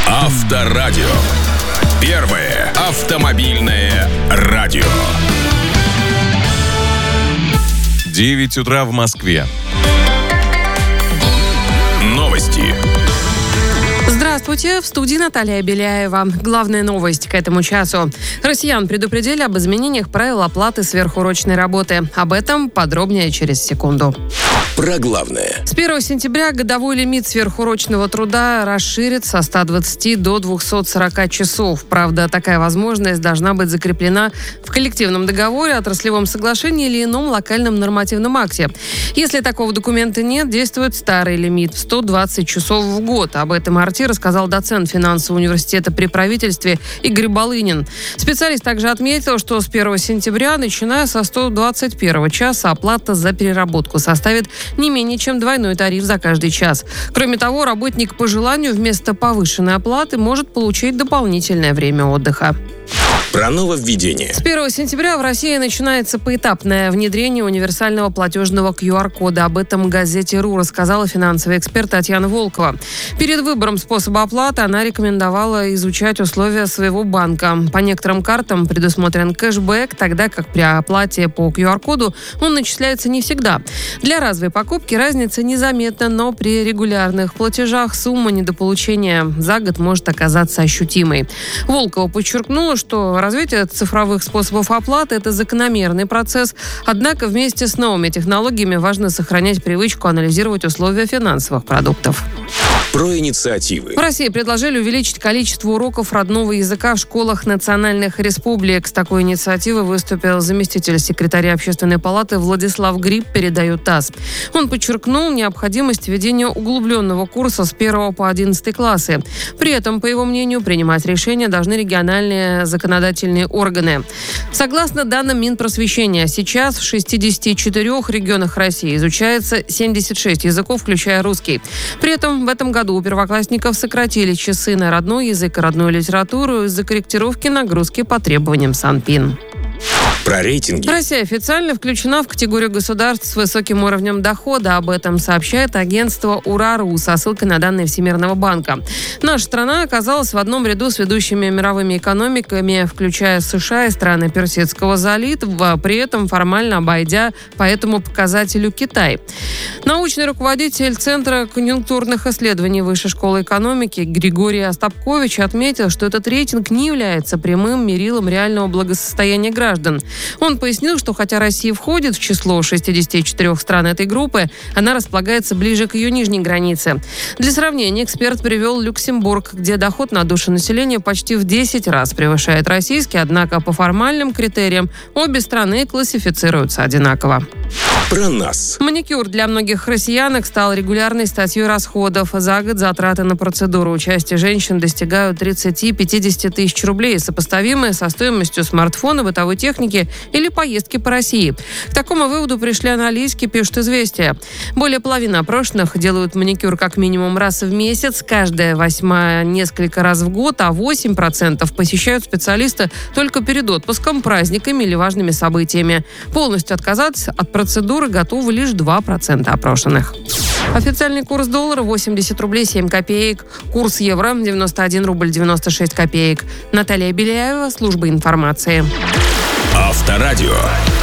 Авторадио. Первое автомобильное радио. 9 утра в Москве. Новости. Здравствуйте, в студии Наталья Беляева. Главная новость к этому часу. Россиян предупредили об изменениях правил оплаты сверхурочной работы. Об этом подробнее через секунду. Про главное. С 1 сентября годовой лимит сверхурочного труда расширит со 120 до 240 часов. Правда, такая возможность должна быть закреплена в коллективном договоре, отраслевом соглашении или ином локальном нормативном акте. Если такого документа нет, действует старый лимит в 120 часов в год. Об этом РТ рассказал доцент финансового университета при правительстве Игорь Балынин. Специалист также отметил, что с 1 сентября, начиная со 121 часа, оплата за переработку составит не менее чем двойной тариф за каждый час. Кроме того, работник по желанию вместо повышенной оплаты может получить дополнительное время отдыха. Про нововведение. С 1 сентября в России начинается поэтапное внедрение универсального платежного QR-кода. Об этом газете «РУ» рассказала финансовый эксперт Татьяна Волкова. Перед выбором способа оплаты она рекомендовала изучать условия своего банка. По некоторым картам предусмотрен кэшбэк, тогда как при оплате по QR-коду он начисляется не всегда. Для разовой покупки разница незаметна, но при регулярных платежах сумма недополучения за год может оказаться ощутимой. Волкова подчеркнула, что развитие цифровых способов оплаты – это закономерный процесс. Однако вместе с новыми технологиями важно сохранять привычку анализировать условия финансовых продуктов. Про инициативы. В России предложили увеличить количество уроков родного языка в школах национальных республик. С такой инициативой выступил заместитель секретаря Общественной палаты Владислав Гриб, передает ТАСС. Он подчеркнул необходимость введения углубленного курса с 1 по 11 классы. При этом, по его мнению, принимать решения должны региональные законодательные органы. Согласно данным Минпросвещения, сейчас в 64 регионах России изучается 76 языков, включая русский. При этом в этом году у первоклассников сократили часы на родной язык и родную литературу из-за корректировки нагрузки по требованиям Санпин. Про рейтинги. Россия официально включена в категорию государств с высоким уровнем дохода. Об этом сообщает агентство УРА-РУ со ссылкой на данные Всемирного банка. Наша страна оказалась в одном ряду с ведущими мировыми экономиками, включая США и страны Персидского залива, при этом формально обойдя по этому показателю Китай. Научный руководитель Центра конъюнктурных исследований Высшей школы экономики Григорий Остапкович отметил, что этот рейтинг не является прямым мерилом реального благосостояния граждан. Он пояснил, что хотя Россия входит в число 64 стран этой группы, она располагается ближе к ее нижней границе. Для сравнения, эксперт привел Люксембург, где доход на душу населения почти в 10 раз превышает российский, однако по формальным критериям обе страны классифицируются одинаково. Про нас. Маникюр для многих россиянок стал регулярной статьей расходов. За год затраты на процедуру участия женщин достигают 30-50 тысяч рублей, сопоставимые со стоимостью смартфона, бытовой техники или поездки по России. К такому выводу пришли аналитики, пишут «Известия». Более половины опрошенных делают маникюр как минимум раз в месяц, каждая 8 несколько раз в год, а 8% посещают специалиста только перед отпуском, праздниками или важными событиями. Полностью отказаться от процедуры готовы лишь 2% опрошенных. Официальный курс доллара 80 рублей 7 копеек. Курс евро 91 рубль 96 копеек. Наталья Беляева, служба информации. Авторадио.